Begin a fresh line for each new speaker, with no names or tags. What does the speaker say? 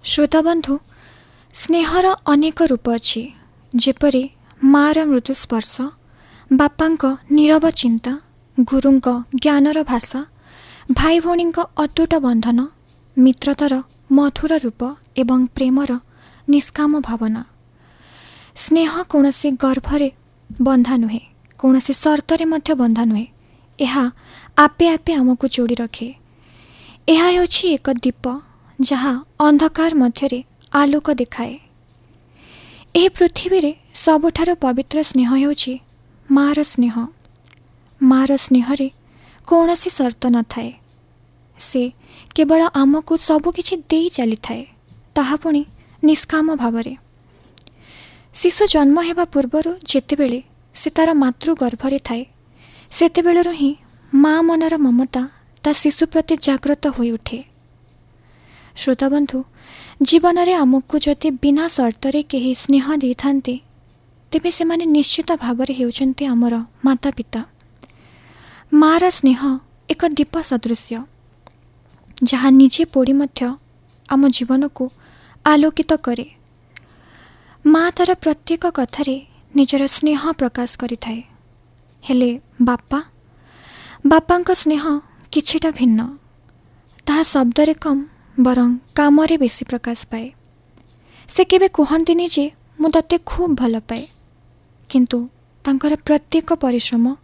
श्रोताबंधु, स्नेहर अनेक रूप अच्छी, जेपरी मार मृदु स्पर्श, बापांक नीरव चिंता, गुरुंक ज्ञानर भाषा, भाई भौणी अतुट बंधन, मित्रतार मधुर रूप एवं प्रेमर निष्काम भावना। स्नेह कौनसी गर्भरे बंधा नुहे, कौनसी सर्तरे मध्य बंधा नुहे। यह आपे आपे आमको जोड़ी रखे। यह हेउछि एक दीप जहा अंधकार मध्यरे आलोक देखाए। एही पृथ्वी रे सबुठार पवित्र स्नेह हेउछि मार स्नेह। मार स्नेहरे कौनसी शर्त न थाए। से केवल आमको सबुकिछि देई चली थाए, ताहा पुणी निष्काम भावरे। शिशु जन्म हेबा पूर्वरु जेतेबेले से तार मातृ गर्भरे थाए, सेतेबेलरु ही माँ मनर ममता ता शिशु प्रति जागृत होई उठे। श्रोताबंधु, जीवन में आमको जदि बिना शर्तरे केही स्नेह दे थांते, तेबे सेमाने निश्चित भावरे हेउचंते आमर माता पिता। मार स्नेह एक दीप सदृश्य, जहा निजे पोड़ी मध्य आम जीवन को आलोकित करे। माँ तार प्रत्येक कथारे निजर स्नेह प्रकाश करिथाए। हेले बापांक स्नेह किछिटा भिन्न। ताहा शब्दरे कम बरं कामरे बेसी प्रकाश पाए। से केबे कहन्तिनि जे मु तते खूब भल पाए, किंतु तांकर प्रत्येक परिश्रम